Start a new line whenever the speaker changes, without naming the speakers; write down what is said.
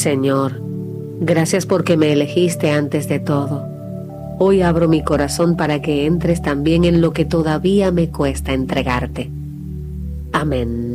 Señor, gracias porque me elegiste antes de todo. Hoy abro mi corazón para que entres también en lo que todavía me cuesta entregarte. Amén.